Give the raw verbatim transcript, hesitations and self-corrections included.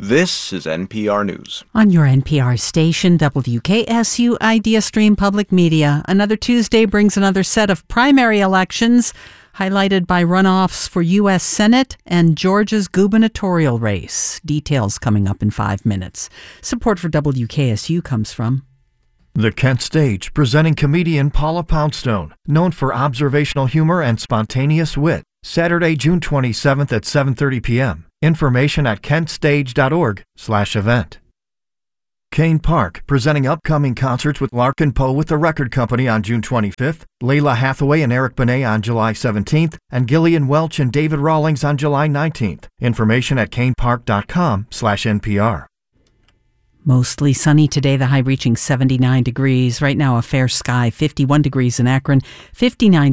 This is N P R News. On your N P R station, W K S U Idea Stream Public Media, another Tuesday brings another set of primary elections, highlighted by runoffs for U S Senate and Georgia's gubernatorial race. Details coming up in five minutes. Support for W K S U comes from The Kent Stage, presenting comedian Paula Poundstone, known for observational humor and spontaneous wit. Saturday, June twenty-seventh at seven thirty p.m. Information at kentstage.org slash event. Kane Park, presenting upcoming concerts with Larkin Poe with the Record Company on June twenty-fifth, Layla Hathaway and Eric Benet on July seventeenth, and Gillian Welch and David Rawlings on July nineteenth. Information at kanepark.com slash NPR. Mostly sunny today, the high reaching seventy-nine degrees. Right now, a fair sky, fifty-one degrees in Akron, fifty-nine